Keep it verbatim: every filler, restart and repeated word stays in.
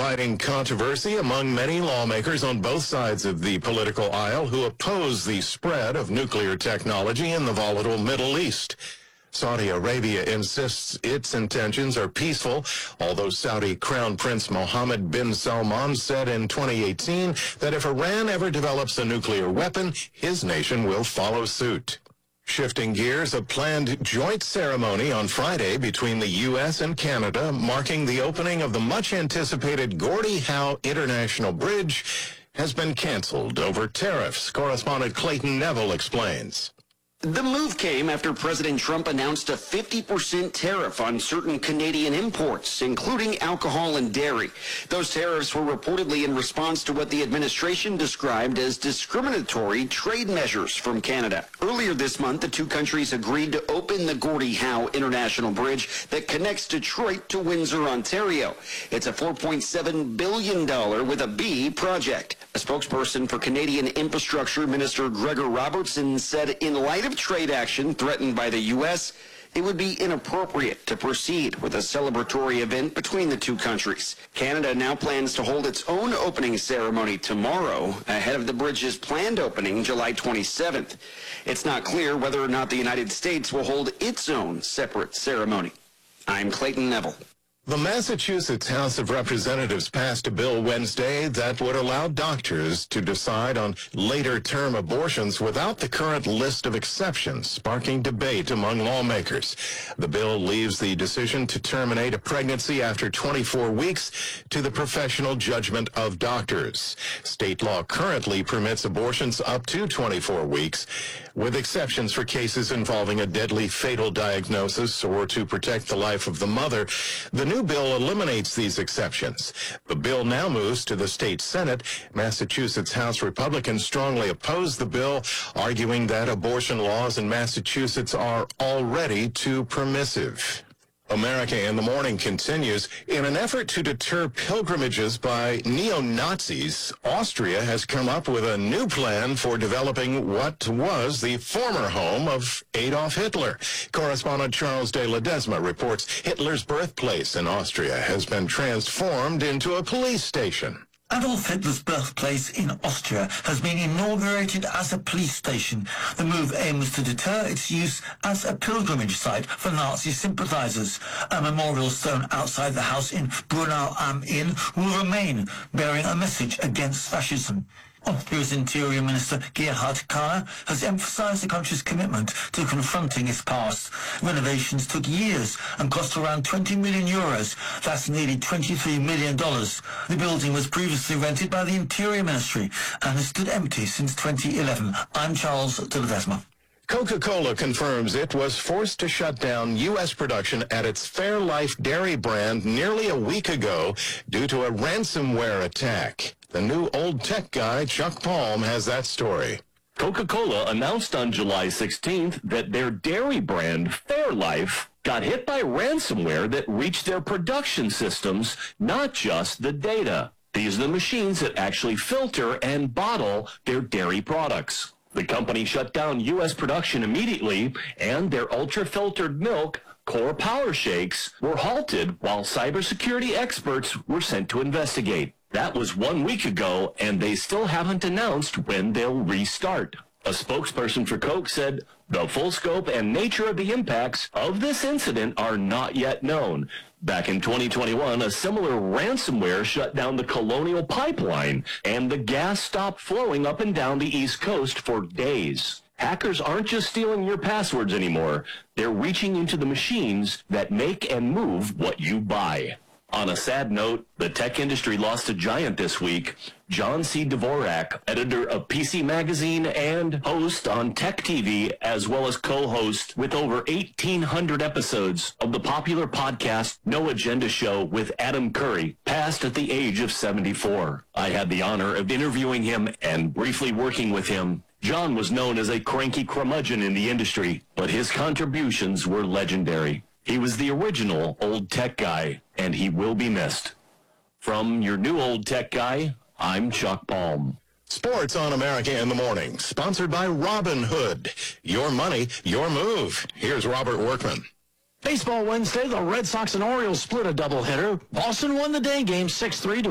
dividing controversy among many lawmakers on both sides of the political aisle who oppose the spread of nuclear technology in the volatile Middle East. Saudi Arabia insists its intentions are peaceful, although Saudi Crown Prince Mohammed bin Salman said in twenty eighteen that if Iran ever develops a nuclear weapon, his nation will follow suit. Shifting gears, a planned joint ceremony on Friday between the U S and Canada, marking the opening of the much-anticipated Gordie Howe International Bridge, has been canceled over tariffs. Correspondent Clayton Neville explains. The move came after President Trump announced a fifty percent tariff on certain Canadian imports, including alcohol and dairy. Those tariffs were reportedly in response to what the administration described as discriminatory trade measures from Canada. Earlier this month, the two countries agreed to open the Gordie Howe International Bridge that connects Detroit to Windsor, Ontario. It's a four point seven billion dollars with a B project. A spokesperson for Canadian Infrastructure Minister Gregor Robertson said in light of trade action threatened by the U S, it would be inappropriate to proceed with a celebratory event between the two countries. Canada now plans to hold its own opening ceremony tomorrow, ahead of the bridge's planned opening July twenty-seventh. It's not clear whether or not the United States will hold its own separate ceremony. I'm Clayton Neville. The Massachusetts House of Representatives passed a bill Wednesday that would allow doctors to decide on later-term abortions without the current list of exceptions, sparking debate among lawmakers. The bill leaves the decision to terminate a pregnancy after twenty-four weeks to the professional judgment of doctors. State law currently permits abortions up to twenty-four weeks, with exceptions for cases involving a deadly fatal diagnosis or to protect the life of the mother. The The new bill eliminates these exceptions. The bill now moves to the state Senate. Massachusetts House Republicans strongly oppose the bill, arguing that abortion laws in Massachusetts are already too permissive. America in the Morning continues. In an effort to deter pilgrimages by neo-Nazis, Austria has come up with a new plan for developing what was the former home of Adolf Hitler. Correspondent Charles de Ledesma reports Hitler's birthplace in Austria has been transformed into a police station. Adolf Hitler's birthplace in Austria has been inaugurated as a police station. The move aims to deter its use as a pilgrimage site for Nazi sympathizers. A memorial stone outside the house in Brunau am Inn will remain, bearing a message against fascism. Austria's Interior Minister Gerhard Kaya has emphasized the country's commitment to confronting its past. Renovations took years and cost around twenty million euros. That's nearly twenty-three million dollars. The building was previously rented by the Interior Ministry and has stood empty since twenty eleven. I'm Charles de Ledesma. Coca-Cola confirms it was forced to shut down U S production at its Fairlife dairy brand nearly a week ago due to a ransomware attack. The new old tech guy, Chuck Palm, has that story. Coca-Cola announced on July sixteenth that their dairy brand, Fairlife, got hit by ransomware that reached their production systems, not just the data. These are the machines that actually filter and bottle their dairy products. The company shut down U S production immediately, and their ultra-filtered milk, Core Power Shakes, were halted while cybersecurity experts were sent to investigate. That was one week ago, and they still haven't announced when they'll restart. A spokesperson for Coke said, the full scope and nature of the impacts of this incident are not yet known. Back in twenty twenty-one, a similar ransomware shut down the Colonial Pipeline, and the gas stopped flowing up and down the East Coast for days. Hackers aren't just stealing your passwords anymore. They're reaching into the machines that make and move what you buy. On a sad note, the tech industry lost a giant this week. John C. Dvorak, editor of P C Magazine and host on Tech T V, as well as co-host with over eighteen hundred episodes of the popular podcast No Agenda Show with Adam Curry, passed at the age of seventy-four. I had the honor of interviewing him and briefly working with him. John was known as a cranky curmudgeon in the industry, but his contributions were legendary. He was the original old tech guy, and he will be missed. From your new old tech guy, I'm Chuck Palm. Sports on America in the Morning, sponsored by Robinhood. Your money, your move. Here's Robert Workman. Baseball Wednesday, the Red Sox and Orioles split a doubleheader. Boston won the day game six three to